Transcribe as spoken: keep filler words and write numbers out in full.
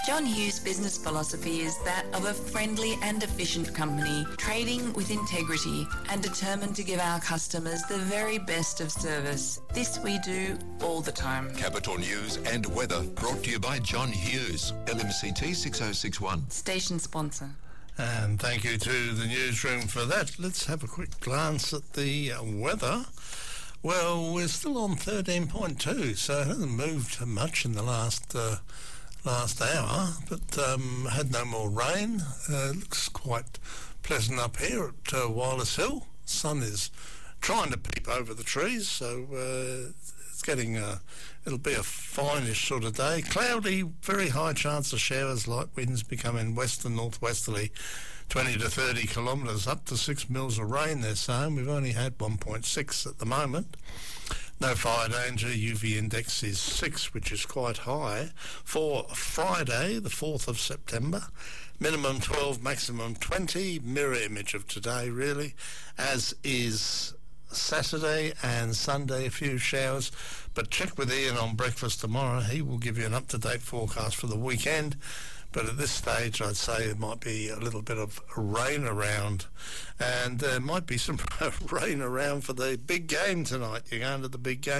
John Hughes' business philosophy is that of a friendly and efficient company, trading with integrity and determined to give our customers the very best of service. This we do all the time. Capital News and weather brought to you by John Hughes, L M C T six oh six one. Station sponsor. And thank you to the newsroom for that. Let's have a quick glance at the uh, weather. Well, we're still on thirteen point two, so it hasn't moved much in the last uh, last hour, but um, had no more rain. Uh, looks quite pleasant up here at uh, Wireless Hill. Sun is trying to peep over the trees, so uh, it's getting a, it'll be a fine-ish sort of day. Cloudy, very high chance of showers, light winds becoming west and northwesterly, twenty to thirty kilometres, up to six mils of rain they're saying. We've only had one point six at the moment. No fire danger, U V index is six, which is quite high. For Friday, the fourth of September, minimum twelve, maximum twenty, mirror image of today really, as is Saturday and Sunday, a few showers, but check with Ian on breakfast tomorrow. He will give you an up-to-date forecast for the weekend, but at this stage I'd say there might be a little bit of rain around, and there might be some rain around for the big game tonight. You're going to the big game.